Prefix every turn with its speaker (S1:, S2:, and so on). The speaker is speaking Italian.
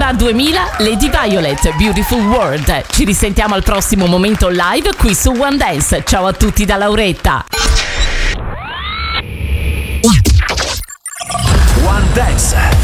S1: Diva 2000, Lady Violet, Beautiful World. Ci risentiamo al prossimo momento live qui su One Dance. Ciao a tutti da Lauretta.
S2: One Dance.